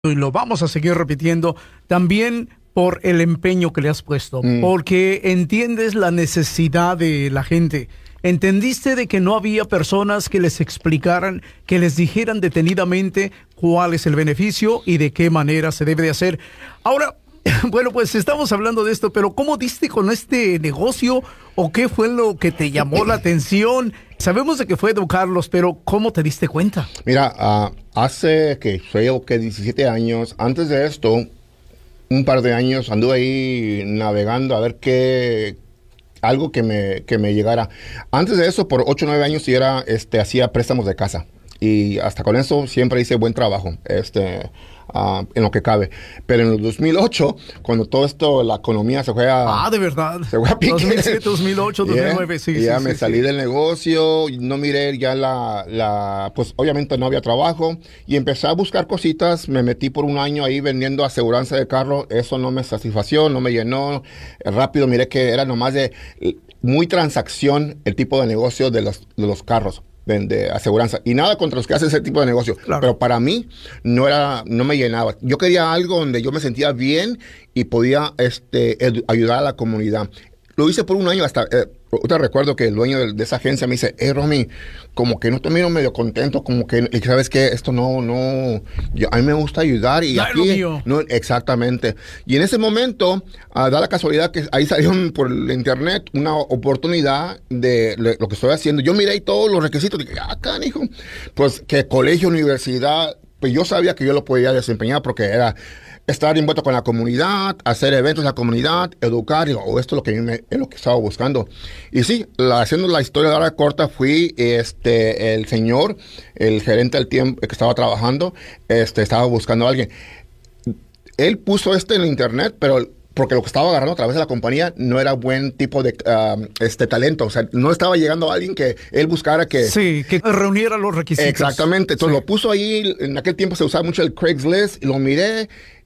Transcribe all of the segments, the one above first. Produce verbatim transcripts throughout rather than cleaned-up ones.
y lo vamos a seguir repitiendo, también por el empeño que le has puesto, mm. porque entiendes la necesidad de la gente. Entendiste de que no había personas que les explicaran, que les dijeran detenidamente cuál es el beneficio y de qué manera se debe de hacer. Ahora, bueno, pues estamos hablando de esto, pero ¿cómo diste con este negocio? ¿O qué fue lo que te llamó la atención? Sabemos de que fue Don Carlos, pero ¿cómo te diste cuenta? Mira, uh, hace que fue que diecisiete años, antes de esto, un par de años anduve ahí navegando a ver qué, algo que me, que me llegara. Antes de eso, por ocho o nueve años, sí era, este, hacía préstamos de casa. Y hasta con eso siempre hice buen trabajo, este, uh, en lo que cabe. Pero en el dos mil ocho, cuando todo esto, la economía se fue a... Ah, ¿de verdad? Se fue a pique. dos mil siete, dos mil ocho, dos mil nueve, yeah, sí, Ya sí, me sí, salí sí. del negocio, no miré ya la, la... Pues obviamente no había trabajo. Y empecé a buscar cositas. Me metí por un año ahí vendiendo aseguranza de carro. Eso no me satisfació, no me llenó. Rápido miré que era nomás de... Muy transacción el tipo de negocio de los, de los carros. De, de aseguranza, y nada contra los que hacen ese tipo de negocio, claro. Pero para mí no era, no me llenaba. Yo quería algo donde yo me sentía bien y podía este, ayudar a la comunidad. Lo hice por un año hasta, eh, te recuerdo que el dueño de, de esa agencia me dice, hey Romy, como que no te miro medio contento, como que, y sabes que esto no, no, yo, a mí me gusta ayudar y claro, aquí, no, exactamente. Y en ese momento, uh, da la casualidad que ahí salió por el internet una oportunidad de, de lo que estoy haciendo. Yo miré todos los requisitos, dije, ah, canijo, pues que colegio, universidad, pues yo sabía que yo lo podía desempeñar porque era estar envuelto con la comunidad, hacer eventos en la comunidad, educar, y oh, esto es lo que me, es lo que estaba buscando. Y sí, la, haciendo la historia de ahora corta, fui este el señor, el gerente del tiempo que estaba trabajando, este estaba buscando a alguien. Él puso esto en internet, pero porque lo que estaba agarrando a través de la compañía no era buen tipo de uh, este talento. O sea, no estaba llegando a alguien que él buscara que... Sí, que reuniera los requisitos. Exactamente. Entonces sí. Lo puso ahí. En aquel tiempo se usaba mucho el Craigslist. Y lo miré.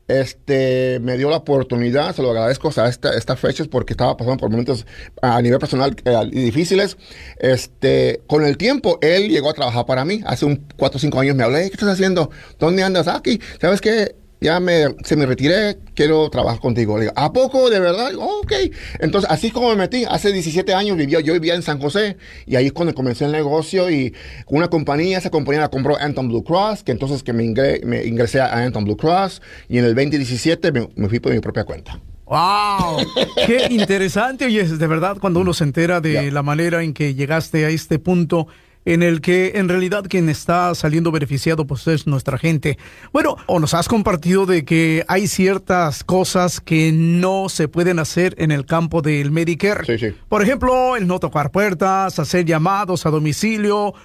Este, me dio la oportunidad, se lo agradezco a esta, estas fechas porque estaba pasando por momentos a nivel personal eh, difíciles. Este, con el tiempo, él llegó a trabajar para mí. Hace un cuatro o cinco años me hablé, ¿qué estás haciendo? ¿Dónde andas? Aquí, ¿sabes qué? Ya me, se me retiré, quiero trabajar contigo. Le digo, ¿a poco? ¿De verdad? Oh, ok. Entonces, así como me metí, hace diecisiete años vivía, yo vivía en San José, y ahí es cuando comencé el negocio, y una compañía, esa compañía la compró Anthem Blue Cross, que entonces que me, ingre, me ingresé a Anthem Blue Cross, y en el veinte diecisiete me, me fui por mi propia cuenta. ¡Wow! ¡Qué interesante! Oye, de verdad, cuando uno se entera de yeah. la manera en que llegaste a este punto en el que en realidad quien está saliendo beneficiado pues es nuestra gente. Bueno, o nos has compartido de que hay ciertas cosas que no se pueden hacer en el campo del Medicare. Sí, sí. Por ejemplo, el no tocar puertas, hacer llamados a domicilio,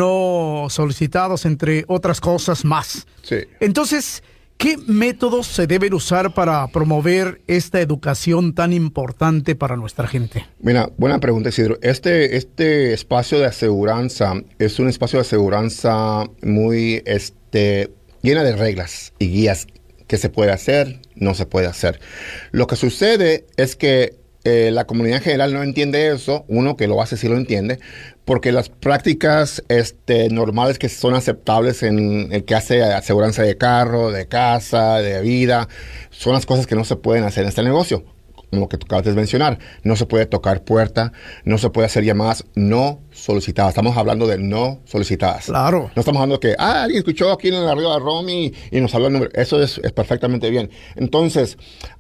no solicitados, entre otras cosas más. Sí. Entonces, ¿qué métodos se deben usar para promover esta educación tan importante para nuestra gente? Mira, buena pregunta, Isidro. Este, este espacio de aseguranza es un espacio de aseguranza muy este, llena de reglas y guías. ¿Qué se puede hacer? No se puede hacer. Lo que sucede es que eh, la comunidad en general no entiende eso. Uno que lo hace sí lo entiende. Porque las prácticas este, normales que son aceptables en el que hace aseguranza de carro, de casa, de vida, son las cosas que no se pueden hacer en este negocio. Como que tú acabas de mencionar, no se puede tocar puerta, no se puede hacer llamadas no solicitadas. Estamos hablando de no solicitadas. Claro. No estamos hablando de que, ah, alguien escuchó aquí en la radio de Romy y nos habló el número. Eso es, es perfectamente bien. Entonces,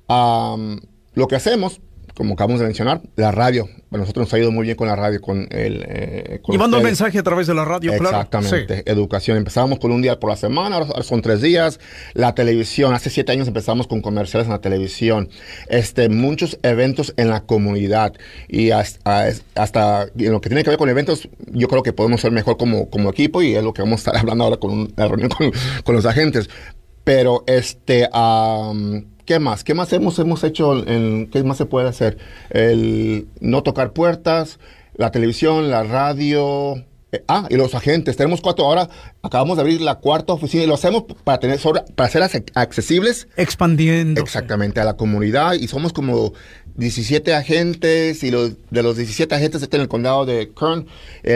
um, lo que hacemos, como acabamos de mencionar, la radio. Bueno, nosotros nos ha ido muy bien con la radio, con el... Eh, con Llevando ustedes. el mensaje a través de la radio, Exactamente, claro. Sí. Educación. Empezábamos con un día por la semana, ahora son tres días. La televisión, hace siete años empezamos con comerciales en la televisión. Este, muchos eventos en la comunidad. Y hasta, hasta en lo que tiene que ver con eventos, yo creo que podemos ser mejor como, como equipo, y es lo que vamos a estar hablando ahora con un, la reunión con, con los agentes. Pero, este... Um, ¿qué más? ¿Qué más hemos, hemos hecho? En, ¿Qué más se puede hacer? El no tocar puertas, la televisión, la radio. Eh, ah, y los agentes. Tenemos cuatro ahora. acabamos de abrir la cuarta oficina y lo hacemos para tener sobre, para ser accesibles. Expandiendo. Exactamente, a la comunidad. Y somos como diecisiete agentes, y los, de los diecisiete agentes que están en el condado de Kern,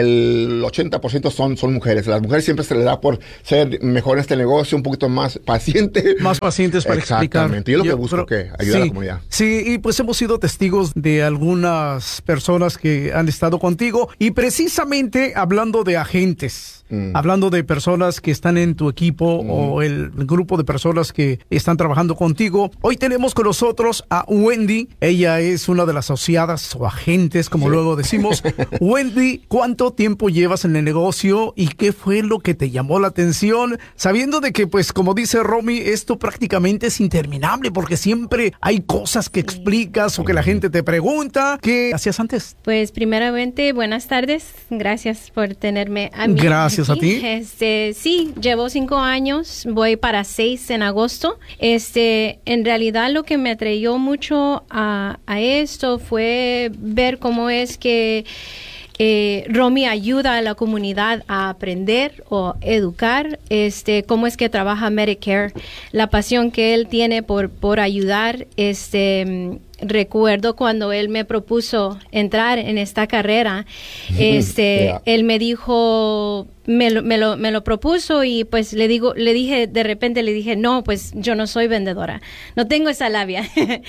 el ochenta por ciento son, son mujeres. Las mujeres siempre se les da por ser mejor en este negocio, un poquito más paciente. Más pacientes para explicar. Exactamente. Yo lo que Yo, busco pero, que ayudar sí, a la comunidad. Sí, y pues hemos sido testigos de algunas personas que han estado contigo, y precisamente hablando de agentes, mm. hablando de personas que están en tu equipo mm. o el grupo de personas que están trabajando contigo, hoy tenemos con nosotros a Wendy. Ella es una de las asociadas o agentes, como sí. luego decimos. Wendy, ¿cuánto tiempo llevas en el negocio y qué fue lo que te llamó la atención? Sabiendo de que, pues, como dice Romy, esto prácticamente es interminable porque siempre hay cosas que explicas o que la gente te pregunta. ¿Qué hacías antes? Pues, primeramente, buenas tardes. Gracias por tenerme a mí. Gracias aquí. a ti. Este, sí, llevo cinco años, voy para seis en agosto. Este, en realidad, lo que me atrayó mucho a, a esto fue ver cómo es que eh, Romy ayuda a la comunidad a aprender o educar, este, cómo es que trabaja Medicare, la pasión que él tiene por, por ayudar. Este, recuerdo cuando él me propuso entrar en esta carrera, este, yeah. él me dijo, me lo, me lo, me lo propuso, y pues le digo, le dije, de repente le dije, no, pues yo no soy vendedora, no tengo esa labia.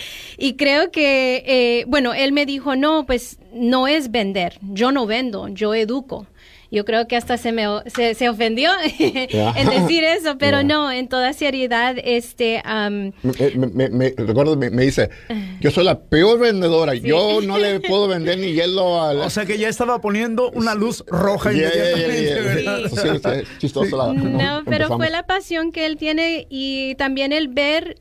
Y creo que, eh, bueno, él me dijo, no, pues no es vender, yo no vendo, yo educo. Yo creo que hasta se me se, se ofendió yeah. en decir eso, pero yeah. no, en toda seriedad, este... Um, me, me, me, recuerdo, me, me dice, yo soy la peor vendedora, sí. yo no le puedo vender ni hielo a... La... O sea que ya estaba poniendo una luz roja yeah, inmediatamente. Yeah, yeah, yeah. Sí. Sí, sí, chistoso sí. la, no, no, pero empezamos. Fue la pasión que él tiene, y también el ver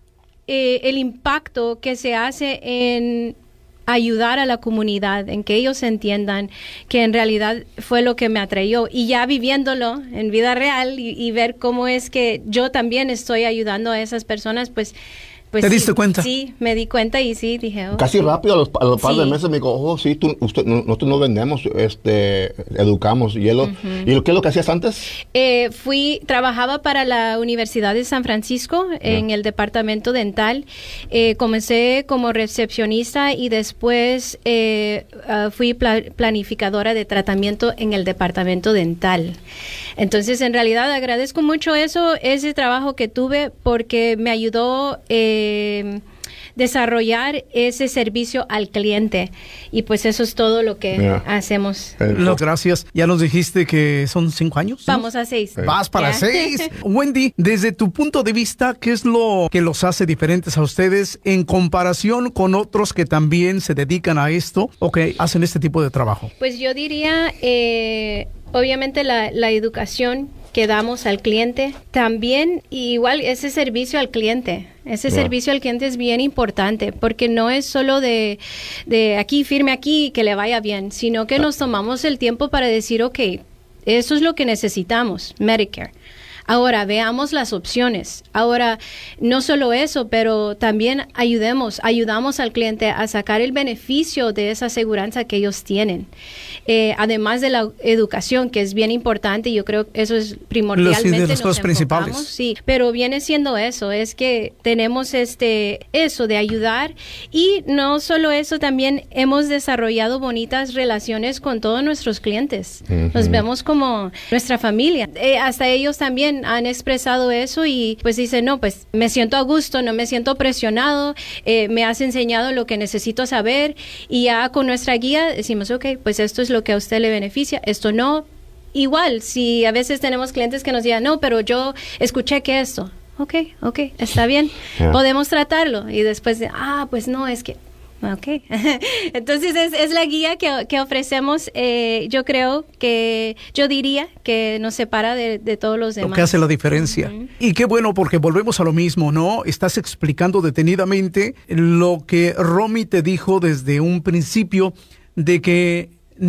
eh, el impacto que se hace en... ayudar a la comunidad, en que ellos entiendan que en realidad fue lo que me atrayó, y ya viviéndolo en vida real y, y ver cómo es que yo también estoy ayudando a esas personas, pues Pues ¿Te sí, diste cuenta? Sí, me di cuenta y sí, dije... Oh, Casi sí. rápido, a los, a los Sí. par de meses me dijo, oh, sí, tú, usted, no, nosotros no vendemos, este, educamos. ¿Y, él, Ujú. ¿y qué es lo que hacías antes? Eh, fui, trabajaba para la Universidad de San Francisco en el departamento dental. Eh, comencé como recepcionista y después eh, uh, fui pla- planificadora de tratamiento en el departamento dental. Entonces, en realidad, agradezco mucho eso, ese trabajo que tuve, porque me ayudó eh, desarrollar ese servicio al cliente. Y pues eso es todo lo que Yeah. hacemos. No, gracias. Ya nos dijiste que son cinco años. ¿no? Vamos a seis. Vas para Ya. seis. Wendy, desde tu punto de vista, ¿qué es lo que los hace diferentes a ustedes en comparación con otros que también se dedican a esto o que hacen este tipo de trabajo? Pues yo diría, eh, obviamente la, la educación que damos al cliente, también igual ese servicio al cliente. Ese Yeah. servicio al cliente es bien importante, porque no es solo de, de aquí, firme aquí, que le vaya bien, sino que nos tomamos el tiempo para decir, ok, eso es lo que necesitamos, Medicare. Ahora, veamos las opciones. Ahora, no solo eso, pero también ayudemos, ayudamos al cliente a sacar el beneficio de esa aseguranza que ellos tienen. Eh, además de la educación, que es bien importante, y yo creo que eso es primordialmente Los- de las nos cosas enfocamos, principales. sí, pero viene siendo eso, es que tenemos este eso de ayudar, y no solo eso, también hemos desarrollado bonitas relaciones con todos nuestros clientes. Nos vemos como nuestra familia. Eh, hasta ellos también han expresado eso y pues dicen, no, pues me siento a gusto, no me siento presionado, eh, me has enseñado lo que necesito saber, y ya con nuestra guía decimos, ok, pues esto es lo que a usted le beneficia, esto no. Igual, si a veces tenemos clientes que nos digan, no, pero yo escuché que esto, ok, ok, está bien, Yeah. podemos tratarlo, y después, de, ah, pues no, es que... Ok, entonces es, es la guía que, que ofrecemos, eh, yo creo que, yo diría que nos separa de, de todos los demás. Lo que hace la diferencia. Ujú. Y qué bueno, porque volvemos a lo mismo, ¿no? Estás explicando detenidamente lo que Romy te dijo desde un principio, de que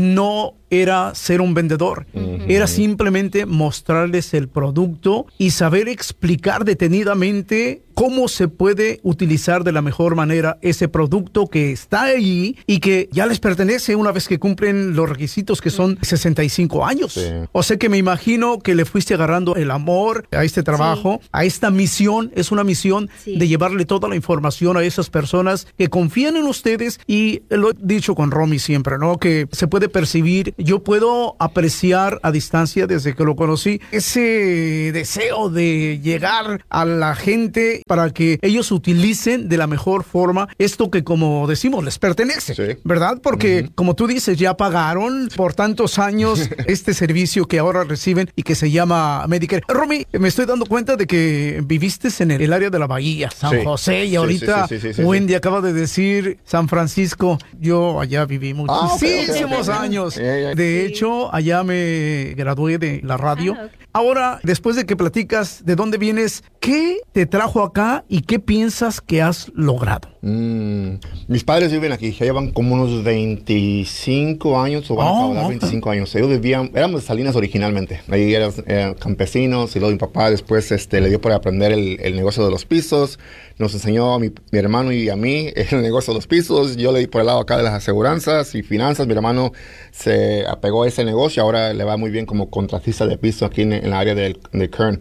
no era ser un vendedor, Ujú. era simplemente mostrarles el producto y saber explicar detenidamente cómo se puede utilizar de la mejor manera ese producto que está allí y que ya les pertenece una vez que cumplen los requisitos que son sesenta y cinco años. Sí. O sea que me imagino que le fuiste agarrando el amor a este trabajo, sí. a esta misión. Es una misión sí. de llevarle toda la información a esas personas que confían en ustedes, y lo he dicho con Romy siempre, ¿no? Que se puede percibir, yo puedo apreciar a distancia desde que lo conocí, ese deseo de llegar a la gente para que ellos utilicen de la mejor forma esto que, como decimos, les pertenece, sí. ¿verdad? Porque, uh-huh. como tú dices, ya pagaron por tantos años este servicio que ahora reciben y que se llama Medicare. Romy, me estoy dando cuenta de que viviste en el, el área de la Bahía, San sí. José, y ahorita sí, sí, sí, sí, sí, Wendy sí. acaba de decir San Francisco. Yo allá viví muchísimos ah, okay, okay, okay. años. Yeah, yeah. De sí. hecho, allá me gradué de la radio. Ah, okay. Ahora, después de que platicas de dónde vienes, ¿qué te trajo acá y qué piensas que has logrado? Mm, mis padres viven aquí, ya llevan como unos veinticinco años, o van oh, a acabar veinticinco años. Ellos vivían, éramos de Salinas originalmente, ahí eran, eran campesinos, y luego mi papá después este, le dio por aprender el, el negocio de los pisos, nos enseñó a mi, mi hermano y a mí el negocio de los pisos. Yo le di por el lado acá de las aseguranzas y finanzas. Mi hermano se apegó a ese negocio, ahora le va muy bien como contratista de piso aquí en, en la área de, de Kern.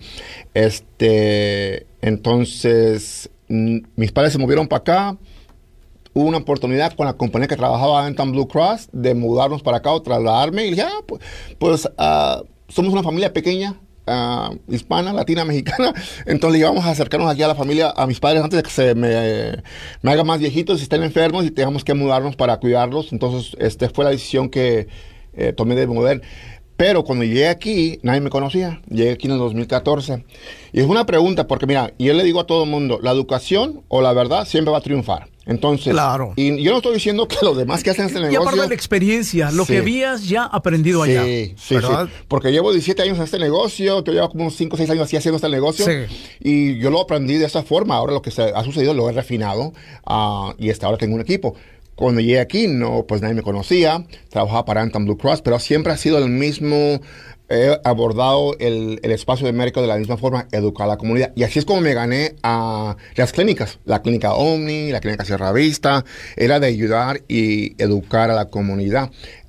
Este, entonces, m- mis padres se movieron para acá. Hubo una oportunidad con la compañía que trabajaba en Blue Cross de mudarnos para acá o trasladarme. Y dije, ah, pues, pues uh, somos una familia pequeña, uh, hispana, latina, mexicana. Entonces íbamos a acercarnos aquí a la familia, a mis padres, antes de que se me, me hagan más viejitos y estén enfermos y tengamos que mudarnos para cuidarlos. Entonces, este fue la decisión que eh, tomé de mover. Pero cuando llegué aquí, nadie me conocía. Llegué aquí en el dos mil catorce. Y es una pregunta, porque mira, yo le digo a todo el mundo, la educación o la verdad siempre va a triunfar. Entonces, claro. Y yo no estoy diciendo que los demás que hacen este negocio... Y aparte de la experiencia, lo sí. que habías ya aprendido sí, allá. Sí, sí, porque llevo diecisiete años en este negocio, que llevo como unos cinco o seis años así haciendo este negocio. Sí. Y yo lo aprendí de esa forma. Ahora lo que se ha sucedido lo he refinado uh, y hasta ahora tengo un equipo. Cuando llegué aquí, no, pues nadie me conocía, trabajaba para Anthem Blue Cross, pero siempre ha sido el mismo, he abordado el, el espacio de médico de la misma forma, educar a la comunidad. Y así es como me gané a las clínicas, la clínica Omni, la clínica Sierra Vista, era de ayudar y educar a la comunidad.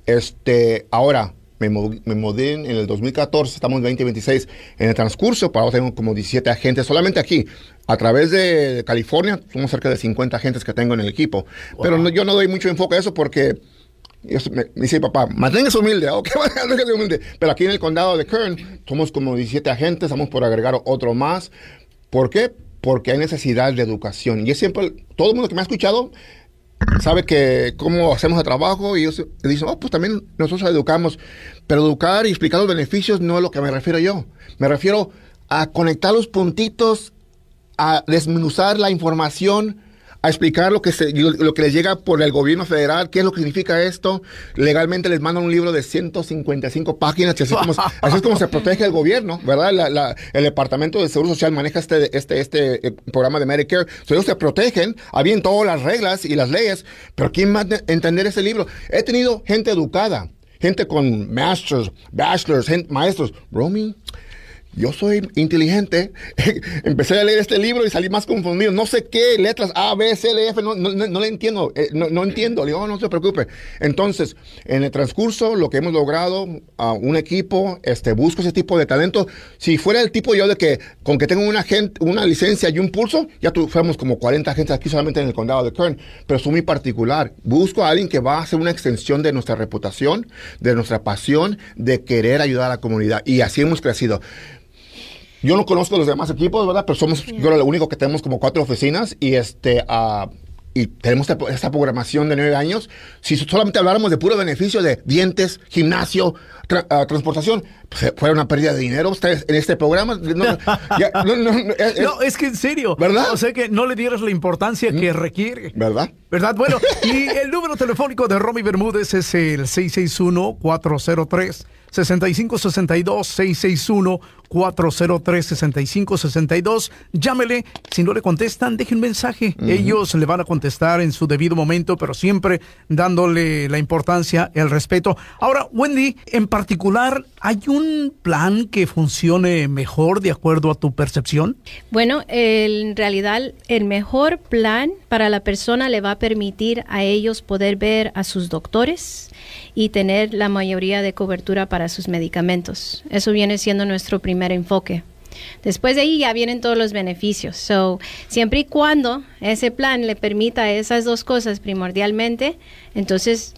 Este, ahora, me, me mudé en el dos mil catorce, estamos en veinte veintiséis, en el transcurso, para ahora tengo como diecisiete agentes solamente aquí. A través de California, somos cerca de cincuenta agentes que tengo en el equipo. Wow. Pero no, yo no doy mucho enfoque a eso porque yo, me, me dice mi papá, manténgase humilde, ok, manténgase humilde. Pero aquí en el condado de Kern somos como diecisiete agentes, estamos por agregar otro más. ¿Por qué? Porque hay necesidad de educación. Y es siempre, todo el mundo que me ha escuchado sabe que cómo hacemos el trabajo y ellos dicen, oh, pues también nosotros educamos. Pero educar y explicar los beneficios no es lo que me refiero yo. Me refiero a conectar los puntitos, a desmenuzar la información, a explicar lo que se, lo, lo que les llega por el gobierno federal, qué es lo que significa esto. Legalmente les mandan un libro de ciento cincuenta y cinco páginas, y así, como, así es como se protege el gobierno, ¿verdad? La, la, el Departamento de Seguro Social maneja este, este, este eh, programa de Medicare. So, ellos se protegen, habían todas las reglas y las leyes, pero ¿quién más de entender ese libro? He tenido gente educada, gente con masters, bachelors, gente, maestros. Romy, yo soy inteligente, empecé a leer este libro y salí más confundido. No sé qué letras A, B, C, D, F, no, no, no, no le entiendo, eh, no, no entiendo. Le digo, oh, no se preocupe. Entonces, en el transcurso, lo que hemos logrado, uh, un equipo, este, busco ese tipo de talento. Si fuera el tipo yo de que, con que tengo una, gente, una licencia y un pulso, ya tu, fuéramos como cuarenta agentes aquí solamente en el condado de Kern. Pero soy muy particular. Busco a alguien que va a hacer una extensión de nuestra reputación, de nuestra pasión, de querer ayudar a la comunidad. Y así hemos crecido. Yo no conozco los demás equipos, ¿verdad? Pero somos, yeah. yo lo único que tenemos como cuatro oficinas y este uh, y tenemos esta, esta programación de nueve años. Si solamente habláramos de puro beneficio de dientes, gimnasio, tra uh, transportación, pues fuera una pérdida de dinero ustedes en este programa. No, ya, no, no, no, es, no, es que en serio, ¿verdad? O sea que no le dieras la importancia mm. que requiere. ¿Verdad? ¿Verdad? Bueno, y el número telefónico de Romy Bermúdez es el seis seis uno, cuatro cero tres, seis cinco seis dos, seis seis uno, cuatro cero tres, seis cinco seis dos. Llámele. Si no le contestan, deje un mensaje. Uh-huh. Ellos le van a contestar en su debido momento, pero siempre dándole la importancia, el respeto. Ahora, Wendy, en particular, ¿hay un plan que funcione mejor de acuerdo a tu percepción? Bueno, el, en realidad, el mejor plan para la persona le va a permitir a ellos poder ver a sus doctores y tener la mayoría de cobertura para sus medicamentos. Eso viene siendo nuestro primer enfoque. Después de ahí ya vienen todos los beneficios. So, siempre y cuando ese plan le permita esas dos cosas primordialmente, entonces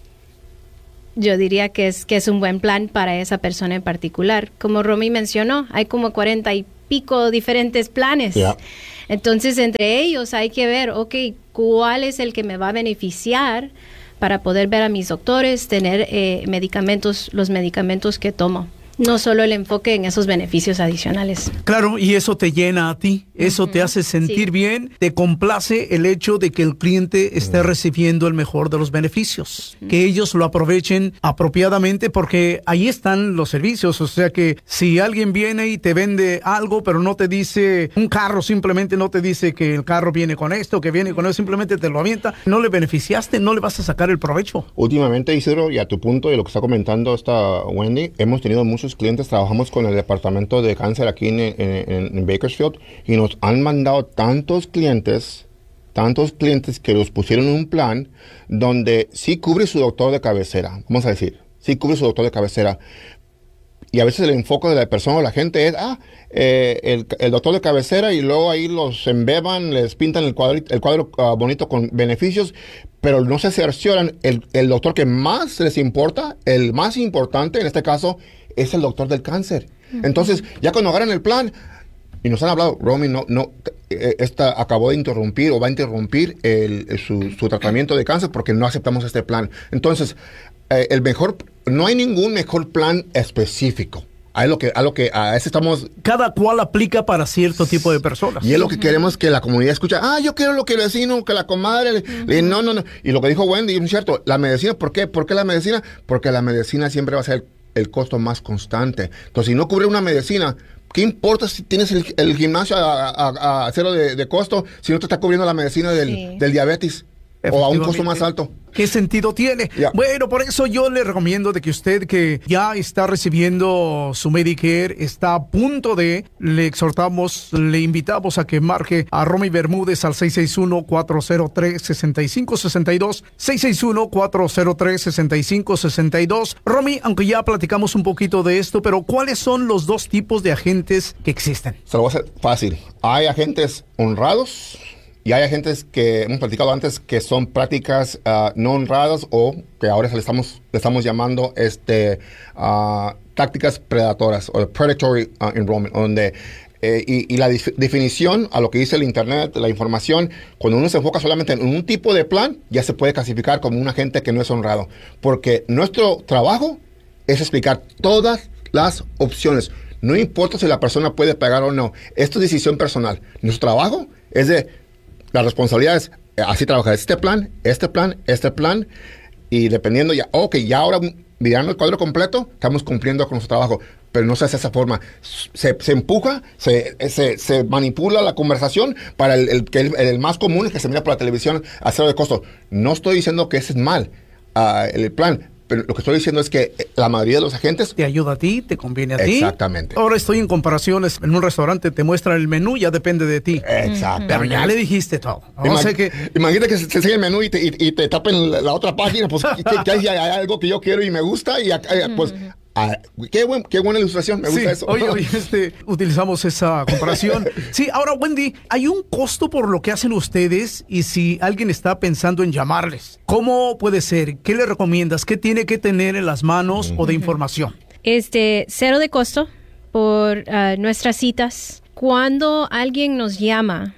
yo diría que es, que es un buen plan para esa persona en particular. Como Romy mencionó, hay como cuarenta y pico diferentes planes. Yeah. Entonces, entre ellos hay que ver, ok, ¿cuál es el que me va a beneficiar para poder ver a mis doctores, tener eh, medicamentos, los medicamentos que tomo? No solo el enfoque en esos beneficios adicionales. Claro, y eso te llena a ti, eso uh-huh. te hace sentir sí. bien, te complace el hecho de que el cliente esté uh-huh. recibiendo el mejor de los beneficios, uh-huh. que ellos lo aprovechen apropiadamente porque ahí están los servicios, o sea que si alguien viene y te vende algo, pero no te dice un carro, simplemente no te dice que el carro viene con esto, que viene con eso, simplemente te lo avienta, no le beneficiaste, no le vas a sacar el provecho. Últimamente, Isidro, y a tu punto de lo que está comentando esta Wendy, hemos tenido muchos clientes, trabajamos con el departamento de cáncer aquí en, en, en Bakersfield y nos han mandado tantos clientes, tantos clientes que los pusieron en un plan donde sí cubre su doctor de cabecera, vamos a decir, sí cubre su doctor de cabecera. Y a veces el enfoque de la persona o la gente es, ah, eh, el, el doctor de cabecera y luego ahí los embeban, les pintan el cuadro, el cuadro uh, bonito con beneficios, pero no se cercioran el, el doctor que más les importa, el más importante en este caso, es el doctor del cáncer. Uh-huh. Entonces, ya cuando agarran el plan, y nos han hablado, Romy, no, no, esta acabó de interrumpir o va a interrumpir el, el, su, su tratamiento de cáncer porque no aceptamos este plan. Entonces, eh, el mejor, no hay ningún mejor plan específico. A lo que, a lo que, a ese estamos. Cada cual aplica para cierto tipo de personas. Y es lo que uh-huh. queremos que la comunidad escuche. Ah, yo quiero lo que el vecino, que la comadre. Uh-huh. Le, no, no, no. Y lo que dijo Wendy, es cierto. La medicina, ¿por qué? ¿Por qué la medicina? Porque la medicina siempre va a ser el costo más constante. Entonces, si no cubre una medicina, ¿qué importa si tienes el, el gimnasio a, a, a cero de, de costo si no te está cubriendo la medicina del, sí. del diabetes? O a un costo más alto. ¿Qué sentido tiene? Yeah. Bueno, por eso yo le recomiendo de que usted que ya está recibiendo su Medicare, está a punto de, le exhortamos, le invitamos a que marque a Romy Bermúdez al seis seis uno, cuatro cero tres, seis cinco seis dos, seis seis uno, cuatro cero tres, seis cinco seis dos. Romy, aunque ya platicamos un poquito de esto, pero ¿cuáles son los dos tipos de agentes que existen? Se lo voy a hacer fácil. Hay agentes honrados y hay agentes que hemos platicado antes que son prácticas uh, no honradas o que ahora le estamos, le estamos llamando este, uh, tácticas predatoras o predatory uh, enrollment, donde eh, y, y la dif- definición a lo que dice el internet, la información, cuando uno se enfoca solamente en un tipo de plan, ya se puede clasificar como un agente que no es honrado, porque nuestro trabajo es explicar todas las opciones. No importa si la persona puede pagar o no, esto es decisión personal. Nuestro trabajo es de la responsabilidad es así trabajar este plan, este plan, este plan, y dependiendo ya, ok, ya ahora mirando el cuadro completo, estamos cumpliendo con nuestro trabajo, pero no se hace de esa forma. Se, se empuja, se, se, se manipula la conversación para el, el, el, el más común, que se mira por la televisión a cero de costo. No estoy diciendo que ese es mal, uh, el plan, pero lo que estoy diciendo es que la mayoría de los agentes te ayuda a ti, te conviene a ti. Exactamente. Ahora estoy en comparaciones en un restaurante, te muestran el menú, ya depende de ti. Exacto. Pero ya le dijiste todo. Imag- o sea que, imagínate que se, se sigue el menú y te, y, y te tapen la, la otra página, pues que, que hay, hay algo que yo quiero y me gusta y pues ah, qué, buen, qué buena ilustración, me gusta sí, eso. Oye, oye, este, utilizamos esa comparación. Sí, ahora Wendy, hay un costo por lo que hacen ustedes y si alguien está pensando en llamarles, ¿cómo puede ser? ¿Qué le recomiendas? ¿Qué tiene que tener en las manos uh-huh. o de información? Este, cero de costo por uh, nuestras citas. Cuando alguien nos llama,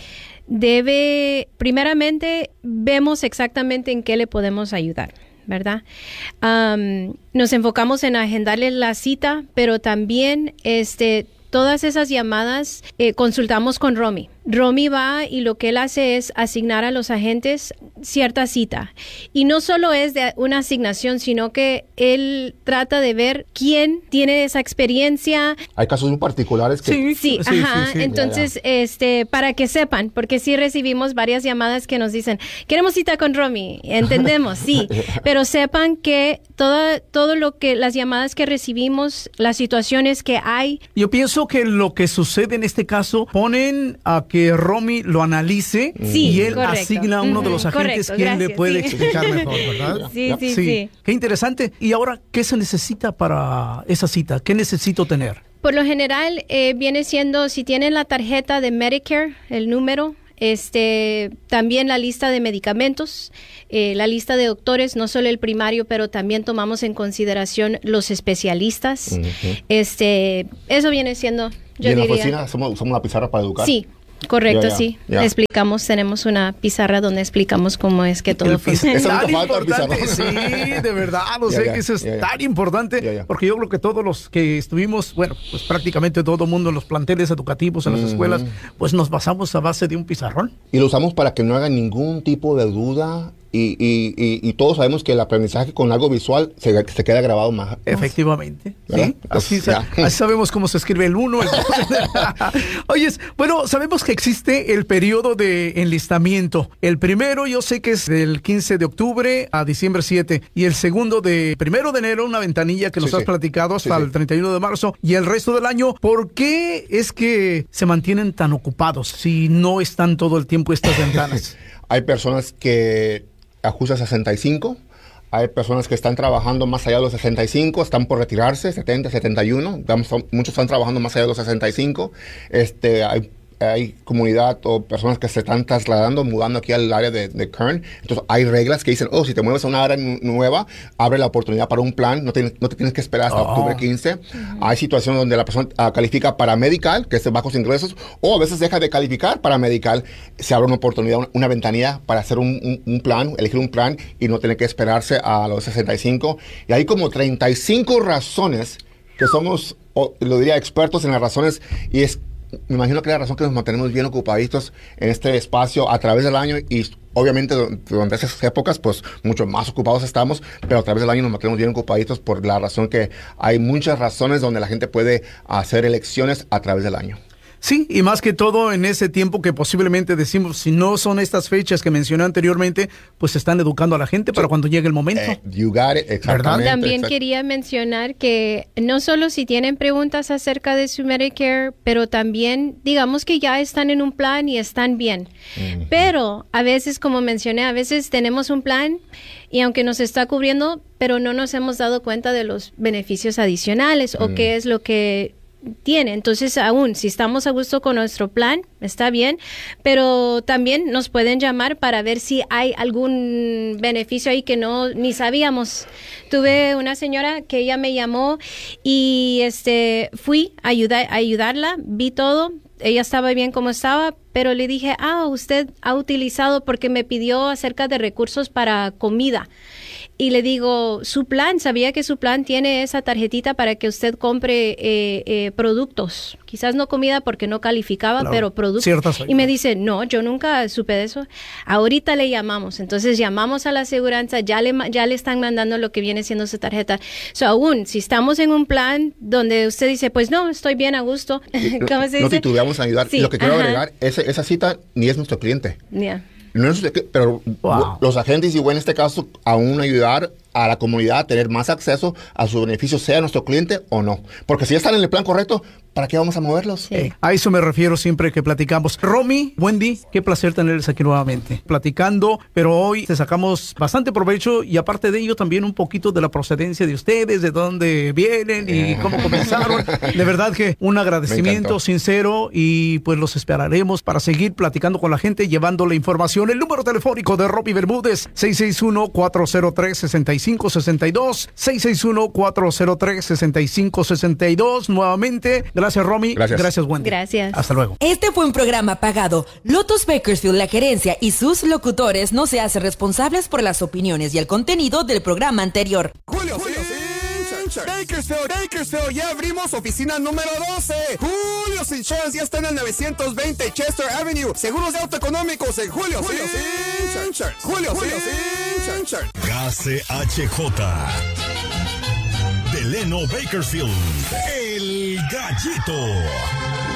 debe, primeramente, vemos exactamente en qué le podemos ayudar, ¿verdad? Um, nos enfocamos en agendarle la cita, pero también este, todas esas llamadas eh, consultamos con Romy. Romy va y lo que él hace es asignar a los agentes cierta cita. Y no solo es de una asignación, sino que él trata de ver quién tiene esa experiencia. Hay casos muy particulares que... Sí, sí, sí, ajá. sí, sí. Entonces, Ya, ya. este, para que sepan, porque sí recibimos varias llamadas que nos dicen, queremos cita con Romy. Entendemos, sí. Pero sepan que todo, todo lo que, las llamadas que recibimos, las situaciones que hay. Yo pienso que lo que sucede en este caso, ponen a que Romy lo analice Sí, y él correcto. asigna a uno de Ujú, los agentes correcto, quien le gracias, puede sí. explicar mejor, ¿verdad? Sí, Ya. sí, sí. Qué interesante. Y ahora, ¿qué se necesita para esa cita? ¿Qué necesito tener? Por lo general, eh, viene siendo, si tienen la tarjeta de Medicare, el número, este, también la lista de medicamentos, eh, la lista de doctores, no solo el primario, pero también tomamos en consideración los especialistas. Ujú. Este, eso viene siendo, yo y en diría. la oficina hacemos, usamos una pizarra para educar. Sí. Correcto, Ya, ya, sí. ya. Explicamos, tenemos una pizarra donde explicamos cómo es que todo El funciona. Eso tan nunca falta, el importante, pizarrón. sí, de verdad, o Ya, sea ya, que eso es ya, ya. tan importante, Ya, ya. porque yo creo que todos los que estuvimos, bueno, pues prácticamente todo el mundo en los planteles educativos, en las Ujú. escuelas, pues nos basamos a base de un pizarrón. Y lo usamos para que no haga ningún tipo de duda. Y, y, y, y todos sabemos que el aprendizaje con algo visual se, se queda grabado más. Efectivamente, ¿Verdad? sí, así, Pues, sa- ya. así sabemos cómo se escribe el uno. El dos. Oyes, bueno, sabemos que existe el periodo de enlistamiento. El primero yo sé que es del quince de octubre a diciembre siete y el segundo de primero de enero, una ventanilla que nos Sí, has sí. platicado hasta Sí, sí. el treinta y uno de marzo y el resto del año. ¿Por qué es que se mantienen tan ocupados si no están todo el tiempo estas ventanas? Hay personas que ajustan sesenta y cinco. Hay personas que están trabajando más allá de los sesenta y cinco, están por retirarse, setenta, setenta y uno. Digamos, son- muchos están trabajando más allá de los sesenta y cinco. Este, hay, hay comunidad o personas que se están trasladando, mudando aquí al área de, de Kern. Entonces, hay reglas que dicen, oh, si te mueves a una área nu- nueva, abre la oportunidad para un plan, no, tienes- no te tienes que esperar hasta Oh. octubre quince. Hay situaciones donde la persona ah, califica para medical, que es de bajos ingresos, o a veces deja de calificar para medical. Se abre una oportunidad, una, una ventanilla para hacer un, un- un plan, elegir un plan y no tener que esperarse a los sesenta y cinco. Y hay como treinta y cinco razones que somos, o, lo diría, expertos en las razones, y es, me imagino que es la razón que nos mantenemos bien ocupaditos en este espacio a través del año, y obviamente du- durante esas épocas, pues mucho más ocupados estamos, pero a través del año nos mantenemos bien ocupaditos por la razón que hay muchas razones donde la gente puede hacer elecciones a través del año. Sí, y más que todo en ese tiempo que posiblemente decimos, si no son estas fechas que mencioné anteriormente, pues están educando a la gente para cuando llegue el momento. Eh, you got it, exactamente. También exact- quería mencionar que no solo si tienen preguntas acerca de su Medicare, pero también digamos que ya están en un plan y están bien. Ujú. Pero a veces, como mencioné, a veces tenemos un plan y aunque nos está cubriendo, pero no nos hemos dado cuenta de los beneficios adicionales o Mm. qué es lo que tiene. Entonces, aún si estamos a gusto con nuestro plan, está bien, pero también nos pueden llamar para ver si hay algún beneficio ahí que no ni sabíamos. Tuve una señora que ella me llamó y este fui a, ayudar, a ayudarla, vi todo. Ella estaba bien como estaba, pero le dije, ah, usted ha utilizado porque me pidió acerca de recursos para comida. Y le digo, su plan, sabía que su plan tiene esa tarjetita para que usted compre eh, eh, productos. Quizás no comida porque no calificaba, Claro, pero productos. ciertas Y me dice, no, yo nunca supe de eso. Ahorita le llamamos. Entonces llamamos a la aseguranza, ya le, ma- ya le están mandando lo que viene siendo su tarjeta. So, aún, si estamos en un plan donde usted dice, pues no, estoy bien a gusto. ¿Cómo se No dice? titubeamos en ayudar. Sí, Y lo que quiero ajá. agregar, ese- esa cita ni es nuestro cliente. Yeah. No es, pero Wow. los agentes, y bueno, en este caso, aún ayudar a la comunidad a tener más acceso a su beneficio, sea nuestro cliente o no. Porque si ya están en el plan correcto, ¿para qué vamos a moverlos? Sí. Eh, a eso me refiero siempre que platicamos. Romy, Wendy, qué placer tenerles aquí nuevamente. Platicando, pero hoy te sacamos bastante provecho y aparte de ello también un poquito de la procedencia de ustedes, de dónde vienen y cómo comenzaron. De verdad que un Me agradecimiento encantó. sincero y pues los esperaremos para seguir platicando con la gente, llevando la información. El número telefónico de Romy Bermúdez, seis seis uno, cuatro cero tres, seis cinco seis dos, seis seis uno, cuatro cero tres, seis cinco seis dos. Nuevamente, gracias Romy. Gracias. Gracias Wendy. Gracias. Hasta luego. Este fue un programa pagado. Lotus Bakersfield, la gerencia y sus locutores no se hacen responsables por las opiniones y el contenido del programa anterior. Julio, Julio Insurance. Bakersfield, Bakersfield, ya abrimos oficina número doce. Julio's Insurance ya está en el novecientos veinte Chester Avenue. Seguros de auto económicos en Julio, Julio Insurance. Fincher. Julio Fincher. K C H J. Delano Bakersfield. El Gallito.